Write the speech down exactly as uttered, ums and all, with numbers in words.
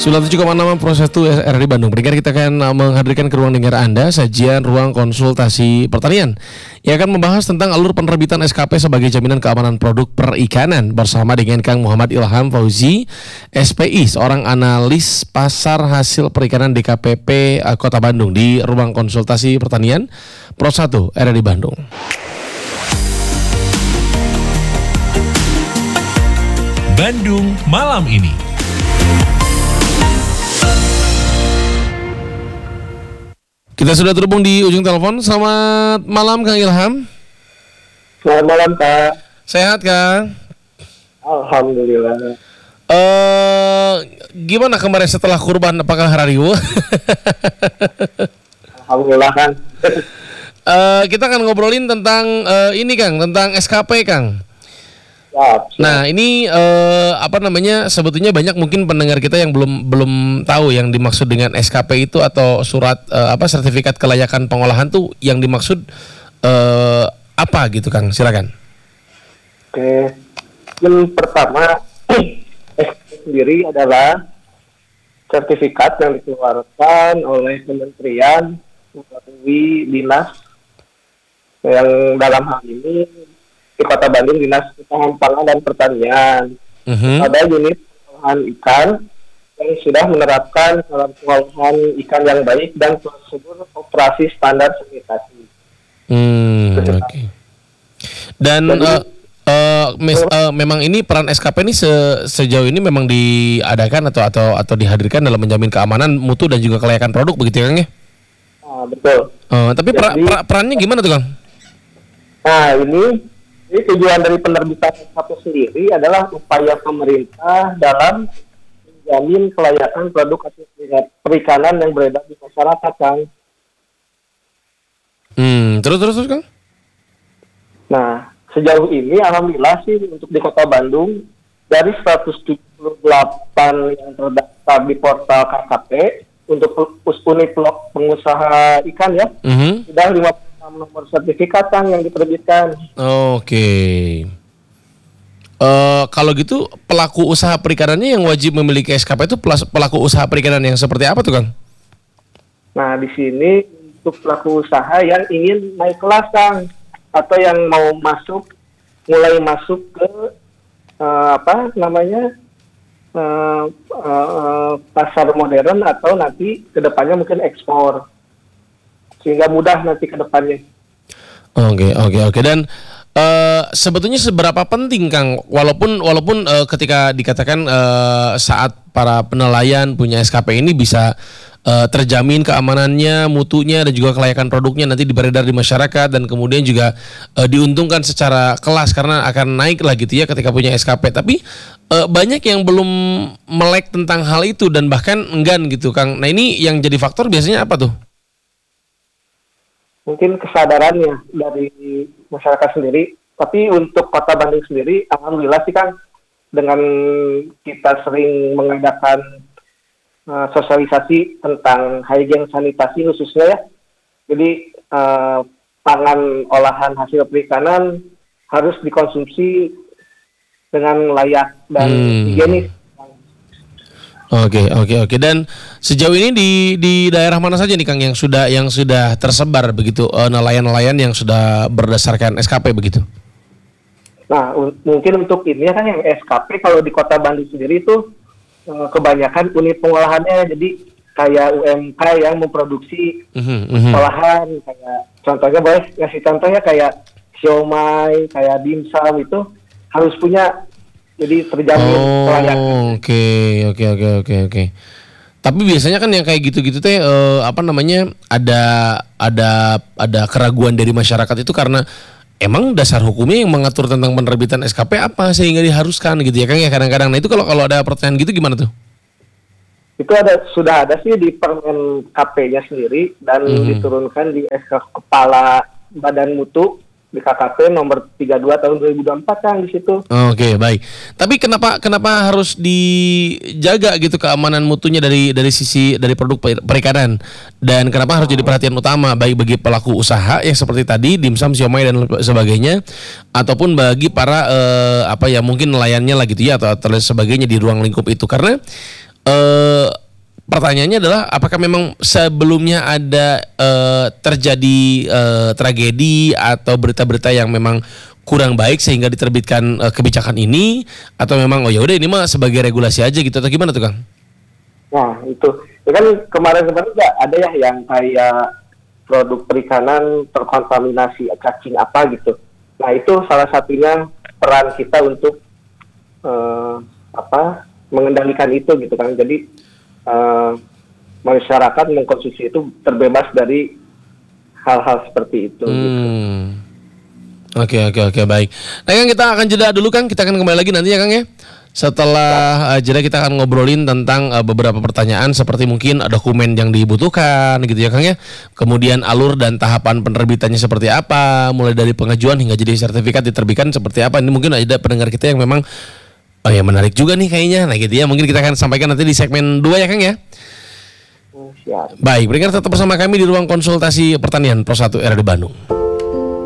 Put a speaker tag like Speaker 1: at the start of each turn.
Speaker 1: sembilan puluh tujuh koma enam Pro satu R R I Bandung. Berikut kita akan menghadirkan ke ruang dengar Anda sajian ruang konsultasi pertanian yang akan membahas tentang alur penerbitan S K P sebagai jaminan keamanan produk perikanan bersama dengan Kang Muhammad Ilham Fauzi, S P I, seorang analis pasar hasil perikanan D K P P Kota Bandung di ruang konsultasi pertanian Pro satu R R I Bandung.
Speaker 2: Bandung malam ini.
Speaker 1: Kita sudah terhubung di ujung telepon. Selamat malam Kang Ilham.
Speaker 3: Selamat malam Kak.
Speaker 1: Sehat Kang?
Speaker 3: Alhamdulillah.
Speaker 1: Eh, gimana kemarin setelah kurban? Apakah radio?
Speaker 3: Alhamdulillah kan.
Speaker 1: Eh, kita akan ngobrolin tentang uh, ini Kang, tentang S K P Kang.
Speaker 3: Siap, siap.
Speaker 1: Nah ini uh, apa namanya? Sebetulnya banyak mungkin pendengar kita yang belum belum tahu yang dimaksud dengan S K P itu atau surat uh, apa sertifikat kelayakan pengolahan tuh yang dimaksud uh, apa gitu Kang? Silakan.
Speaker 3: Oke. Yang pertama S K P sendiri adalah sertifikat yang dikeluarkan oleh Kementerian melalui dinas yang dalam hal ini di Kota Bandung Dinas Ketahanan Pangan dan Pertanian.
Speaker 1: Uh-huh.
Speaker 3: Ada unit pengolahan ikan yang sudah menerapkan dalam pengolahan ikan yang baik dan prosedur operasi standar sanitasi.
Speaker 1: Hmm, oke. Okay. Dan
Speaker 3: Jadi,
Speaker 1: uh, uh, mes, uh, memang ini peran S K P ini se- sejauh ini memang diadakan atau atau atau dihadirkan dalam menjamin keamanan mutu dan juga kelayakan produk begitu ya Kang ya?
Speaker 3: Nah, betul.
Speaker 1: Uh, tapi pra,
Speaker 3: Jadi,
Speaker 1: pra, perannya gimana tuh Kang?
Speaker 3: Nah ini, ini tujuan dari penerbitan S K P sendiri adalah upaya pemerintah dalam menjamin kelayakan produk hasil perikanan yang beredar di masyarakat, Kang.
Speaker 1: Hmm, terus terus terus Kang?
Speaker 3: Nah, sejauh ini alhamdulillah sih untuk di Kota Bandung dari seratus tujuh puluh delapan yang terdaftar di portal K K P untuk unit pengusaha ikan ya,
Speaker 1: Uh-huh.
Speaker 3: sudah lima puluh enam nomor sertifikat Kang yang diterbitkan.
Speaker 1: Oke. Okay. Uh, kalau gitu pelaku usaha perikanannya yang wajib memiliki S K P itu pelaku usaha perikanan yang seperti apa tuh Kang?
Speaker 3: Nah di sini untuk pelaku usaha yang ingin naik kelas Kang, atau yang mau masuk mulai masuk ke uh, apa namanya uh, uh, pasar modern atau nanti kedepannya mungkin ekspor sehingga mudah nanti kedepannya.
Speaker 1: Oke oke oke dan uh, sebetulnya seberapa penting Kang walaupun walaupun uh, ketika dikatakan uh, saat para penelayan punya S K P ini bisa uh, terjamin keamanannya, mutunya dan juga kelayakan produknya nanti beredar di masyarakat dan kemudian juga uh, diuntungkan secara kelas karena akan naik lah gitu ya ketika punya S K P. Tapi uh, banyak yang belum melek tentang hal itu dan bahkan enggan gitu Kang. Nah ini yang jadi faktor biasanya apa tuh?
Speaker 3: Mungkin kesadarannya dari masyarakat sendiri. Tapi untuk Kota Bandung sendiri, alhamdulillah sih Kang, dengan kita sering mengadakan uh, sosialisasi tentang hygiene sanitasi khususnya ya. Jadi uh, pangan olahan hasil perikanan harus dikonsumsi dengan layak dan
Speaker 1: Hmm.
Speaker 3: higienis.
Speaker 1: Oke oke oke dan sejauh ini di di daerah mana saja nih Kang yang sudah yang sudah tersebar begitu uh, nelayan-nelayan yang sudah berdasarkan S K P begitu?
Speaker 3: Nah un- mungkin untuk ini kan yang S K P kalau di Kota Bandung sendiri itu uh, kebanyakan unit pengolahannya jadi kayak U M K yang memproduksi
Speaker 1: Uh-huh, uh-huh.
Speaker 3: olahan kayak contohnya boleh ngasih contohnya kayak siomay, kayak dimsum itu harus punya. Jadi terjamin kelayakan.
Speaker 1: Oh, oke oke oke oke oke. Tapi biasanya kan yang kayak gitu-gitu teh eh, apa namanya ada ada ada keraguan dari masyarakat itu karena emang dasar hukumnya yang mengatur tentang penerbitan S K P apa sehingga diharuskan gitu ya Kang ya kadang-kadang. Nah itu kalau kalau ada pertanyaan gitu gimana tuh?
Speaker 3: Itu ada sudah ada sih di Permen K P-nya sendiri dan
Speaker 1: Mhm.
Speaker 3: diturunkan di S K Kepala Badan Mutu di K K P nomor tiga puluh dua tahun dua ribu dua puluh empat Kang di situ.
Speaker 1: Oke, baik. Tapi kenapa kenapa harus dijaga gitu keamanan mutunya dari dari sisi dari produk per- perikanan dan kenapa harus jadi perhatian utama baik bagi pelaku usaha yang seperti tadi dimsum, siomay dan sebagainya ataupun bagi para eh, apa ya mungkin nelayannya lah gitu ya atau, atau sebagainya di ruang lingkup itu karena eh pertanyaannya adalah apakah memang sebelumnya ada eh, terjadi eh, tragedi atau berita-berita yang memang kurang baik sehingga diterbitkan eh, kebijakan ini, atau memang oh ya udah ini mah sebagai regulasi aja gitu, atau gimana tuh Kang?
Speaker 3: Nah itu, ya kan kemarin-kemarin nggak ada ya yang kayak produk perikanan terkontaminasi cacing apa gitu. Nah itu salah satunya peran kita untuk eh, apa mengendalikan itu gitu kan. Jadi Uh, masyarakat mengkonsumsi itu terbebas dari hal-hal seperti itu.
Speaker 1: Hmm.
Speaker 3: Gitu.
Speaker 1: Oke oke oke baik. Nah Kang, kita akan jeda dulu Kang. Kita akan kembali lagi nanti ya Kang ya. Setelah uh, jeda kita akan ngobrolin tentang uh, beberapa pertanyaan seperti mungkin dokumen yang dibutuhkan gitu ya Kang ya. Kemudian alur dan tahapan penerbitannya seperti apa, mulai dari pengajuan hingga jadi sertifikat diterbitkan seperti apa. Ini mungkin ada pendengar kita yang memang oh ya menarik juga nih kayaknya. Nah gitu ya, mungkin kita akan sampaikan nanti di segmen dua ya Kang ya.
Speaker 3: Siap.
Speaker 1: Baik, pendengar tetap bersama kami di ruang konsultasi pertanian Pro satu R D Bandung.